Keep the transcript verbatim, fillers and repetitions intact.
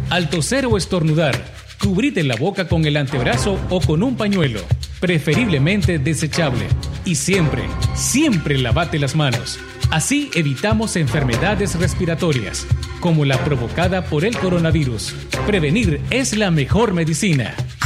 Al toser o estornudar, cubrite la boca con el antebrazo o con un pañuelo, preferiblemente desechable. Y siempre, siempre lavate las manos. Así evitamos enfermedades respiratorias, como la provocada por el coronavirus. Prevenir es la mejor medicina.